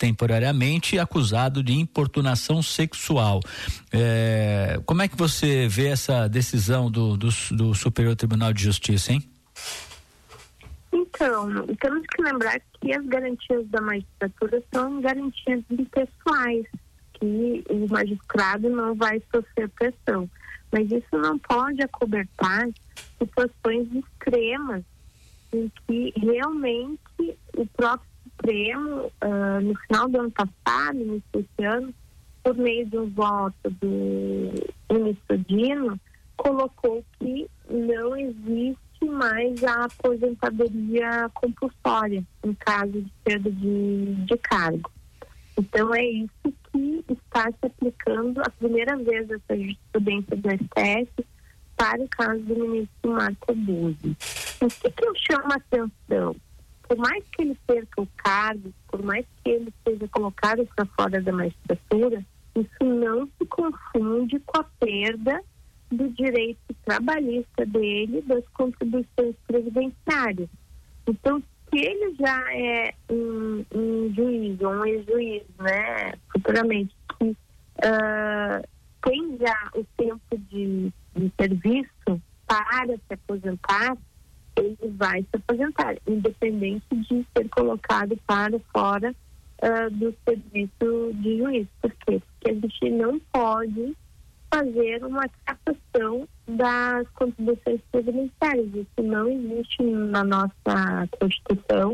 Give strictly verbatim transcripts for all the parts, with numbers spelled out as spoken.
temporariamente acusado de importunação sexual. É, como é que você vê essa decisão do, do, do Superior Tribunal de Justiça, hein? Então, temos que lembrar que as garantias da magistratura são garantias impessoais, que o magistrado não vai sofrer pressão. Mas isso não pode acobertar situações extremas em que realmente o próprio Supremo, uh, no final do ano passado, início desse ano, por meio de um voto do ministro Dino, colocou que não existe mais a aposentadoria compulsória em caso de perda de, de cargo. Então é isso que está se aplicando a primeira vez essa jurisprudência do S T F para o caso do ministro Marco Abuso. O que, que eu chamo a atenção? Por mais que ele perca o cargo, por mais que ele seja colocado para fora da magistratura, isso não se confunde com a perda do direito trabalhista dele, das contribuições previdenciárias. Então, se ele já é um, um juiz ou um ex-juiz, né, futuramente, que uh, tem já o tempo de, de serviço para se aposentar, ele vai se aposentar, independente de ser colocado para fora uh, do serviço de juiz. Por quê? Porque a gente não pode fazer uma captação das contribuições previdenciárias. Isso não existe na nossa Constituição.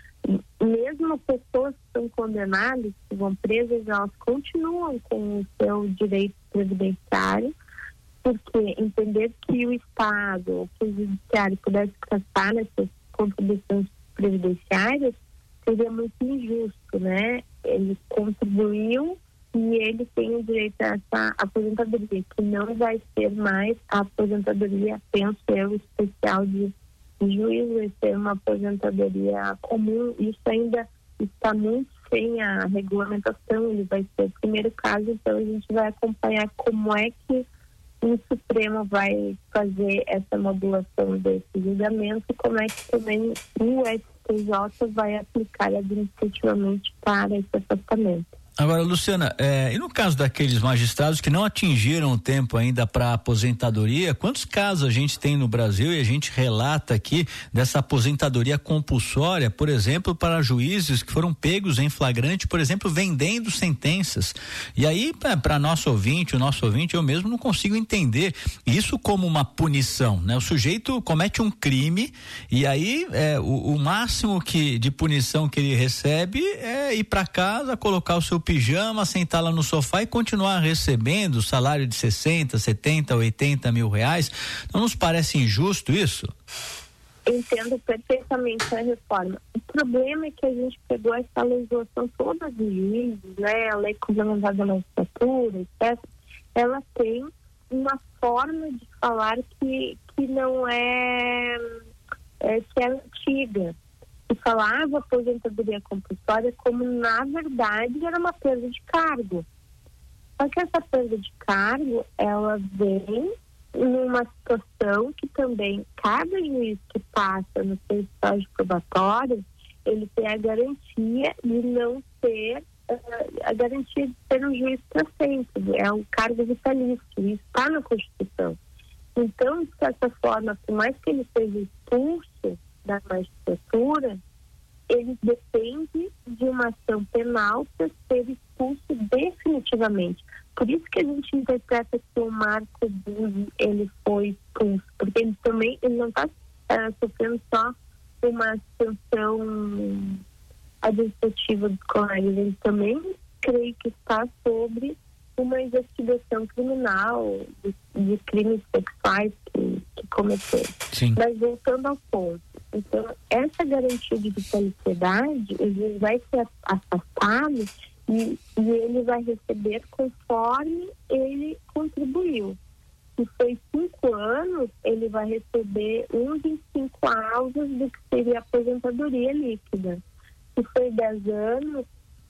Mesmo pessoas que são condenadas, que vão presas, elas continuam com o seu direito previdenciário, porque entender que o Estado ou que o Judiciário pudesse captar essas contribuições previdenciárias seria muito injusto, né? Ele contribuiu e ele tem o direito a essa aposentadoria, que não vai ser mais a aposentadoria, penso eu, especial de, de juiz, vai ser uma aposentadoria comum. Isso ainda está muito sem a regulamentação, ele vai ser o primeiro caso, então a gente vai acompanhar como é que o Supremo vai fazer essa modulação desse julgamento e como é que também o S T J vai aplicar administrativamente para esse afastamento. Agora, Luciana, é, e no caso daqueles magistrados que não atingiram o tempo ainda para aposentadoria, quantos casos a gente tem no Brasil e a gente relata aqui dessa aposentadoria compulsória, por exemplo, para juízes que foram pegos em flagrante, por exemplo, vendendo sentenças? E aí, para nosso ouvinte, o nosso ouvinte, eu mesmo não consigo entender isso como uma punição, né? O sujeito comete um crime e aí é, o, o máximo que, de punição que ele recebe é ir para casa, colocar o seu pijama, sentar lá no sofá e continuar recebendo o salário de sessenta, setenta, oitenta mil reais. Não nos parece injusto isso? Entendo perfeitamente a reforma. O problema é que a gente pegou essa legislação toda de juízes, né, a lei complementar da magistratura, etcétera. Ela tem uma forma de falar que, que não é, é que é antiga. E falava aposentadoria compulsória como, na verdade, era uma perda de cargo. Só que essa perda de cargo, ela vem numa situação que também cada juiz que passa no seu estágio probatório, ele tem a garantia de não ser, uh, a garantia de ser um juiz para sempre. É um cargo vitalício, isso está na Constituição. Então, de certa forma, por mais que ele seja expulso da magistratura, ele depende de uma ação penal para ser expulso definitivamente. Por isso que a gente interpreta que o Marco Abuso, ele foi expulso, porque ele também ele não está uh, sofrendo só uma sanção administrativa dos colegas, ele também creio que está sobre uma investigação criminal de, de crimes sexuais que, que cometeu. Sim. Mas voltando ao ponto, então essa garantia de vitaliciedade, ele vai ser afastado e, e ele vai receber conforme ele contribuiu. Se foi cinco anos, ele vai receber um vinte e cinco avos do que seria a aposentadoria líquida. Se foi dez anos,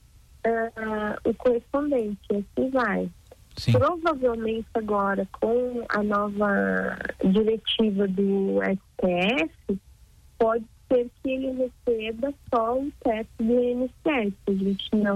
Uh, o correspondente, assim vai. Sim. Provavelmente agora, com a nova diretiva do S T F, pode ser que ele receba só o teto do I N S S. A gente não